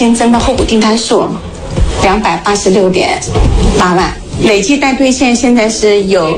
新增的候补订单数286.8万，累计待兑现现在是有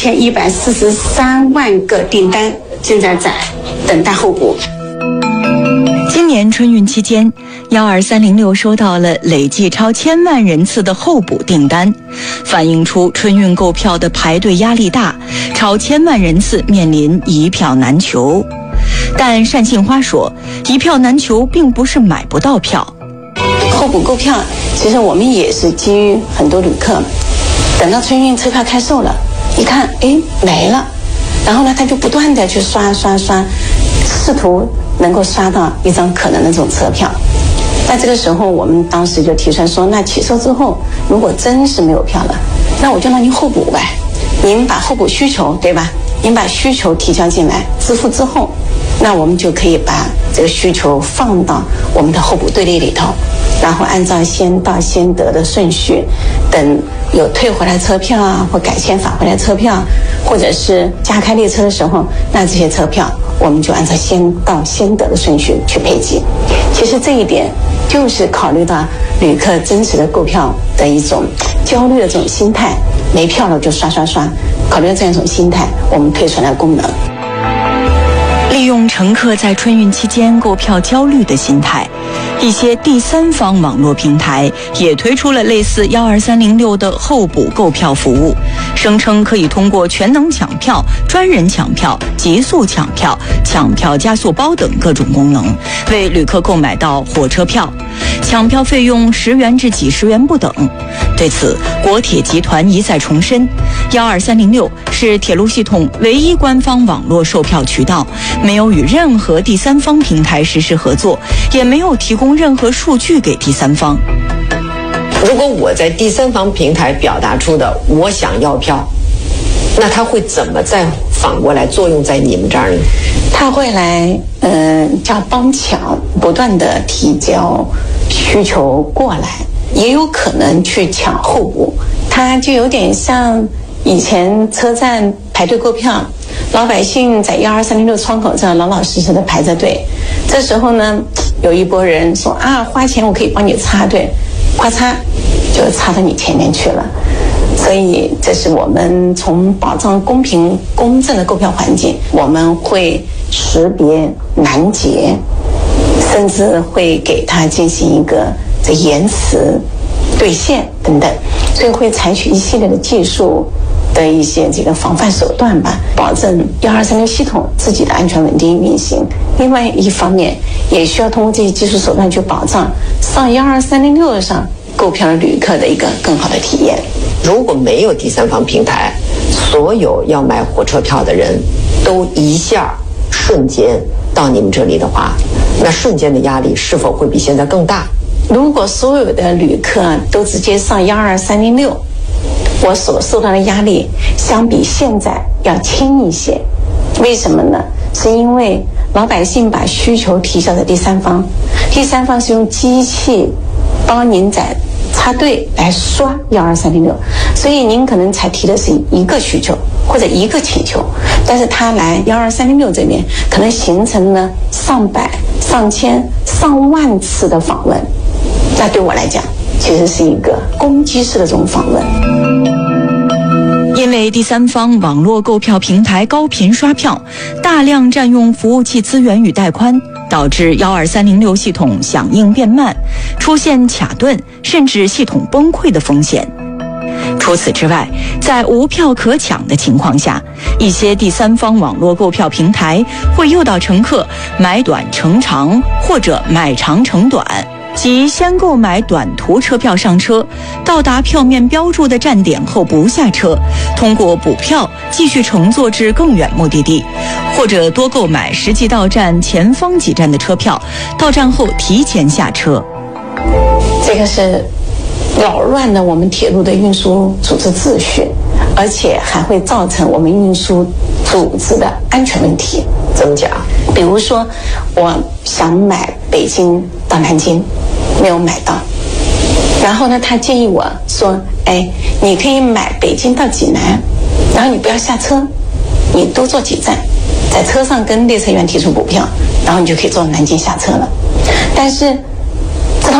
1143万个订单，现在在等待候补。 今年春运期间，12306收到了累计超1000万人次的候补订单，反映出春运购票的排队压力大，超1000万人次面临一票难求。但单杏花说，一票难求并不是买不到票。 候补购票，其实我们也是基于很多旅客，等到春运车票开售了，一看，没了，然后呢，他就不断的去刷，试图能够刷到一张可能的这种车票。那这个时候，我们当时就提出来说，那起售之后，如果真是没有票了，那我就让您候补呗。您把候补需求，对吧？您把需求提交进来，支付之后，那我们就可以把这个需求放到我们的候补队列里头，然后按照先到先得的顺序，等有退回来车票啊，或改签返回来车票，或者是加开列车的时候，那这些车票我们就按照先到先得的顺序去配给。其实这一点就是考虑到旅客真实的购票的一种焦虑的这种心态，没票了就刷，考虑到这样一种心态，我们推出来的功能。 利用乘客在春运期间购票焦虑的心态，一些第三方网络平台也推出了类似12306的候补购票服务，声称可以通过全能抢票、专人抢票、极速抢票、抢票加速包等各种功能，为旅客购买到火车票，抢票费用10元至几十元不等。对此，国铁集团一再重申，12306是铁路系统唯一官方网络售票渠道，没有与任何第三方平台实施合作，也没有提供任何数据给第三方。 如果我在第三方平台表达出的我想要票，那它会怎么再反过来作用在你们这儿呢？ 他会来叫帮抢，不断的提交需求过来，也有可能去抢候补。它就有点像以前车站排队购票，老百姓在12306窗口上老老实实的排着队，这时候呢，有一拨人说啊，花钱我可以帮你插队，咔嚓就插到你前面去了。所以这是我们从保障公平公正的购票环境，我们会识别拦截，甚至会给他进行一个这延迟兑现等等，所以会采取一系列的技术的一些这个防范手段吧，保证12306系统自己的安全稳定运行。另外一方面，也需要通过这些技术手段去保障上12306上购票的旅客的一个更好的体验。 如果没有第三方平台，所有要买火车票的人都一下瞬间到你们这里的话，那瞬间的压力是否会比现在更大？ 如果所有的旅客都直接上12306，我所受到的压力相比现在要轻一些。为什么呢？是因为老百姓把需求提交给第三方，第三方是用机器帮您在插队来刷12306，所以您可能才提的是一个需求或者一个请求，但是他来12306这边可能形成了上百、上千、上万次的访问，那对我来讲其实是一个攻击式的这种访问。 因为第三方网络购票平台高频刷票，大量占用服务器资源与带宽，导致12306系统响应变慢，出现卡顿甚至系统崩溃的风险。除此之外，在无票可抢的情况下，一些第三方网络购票平台会诱导乘客买短乘长或者买长乘短，即先购买短途车票上车，到达票面标注的站点后不下车，通过补票继续乘坐至更远目的地，或者多购买实际到站前方几站的车票，到站后提前下车。 这个是扰乱了我们铁路的运输组织秩序，而且还会造成我们运输组织的安全问题。 怎么讲？ 比如说，我想买北京到南京，没有买到，然后呢，他建议我说，你可以买北京到济南，然后你不要下车，你多坐几站，在车上跟列车员提出补票，然后你就可以坐南京下车了。但是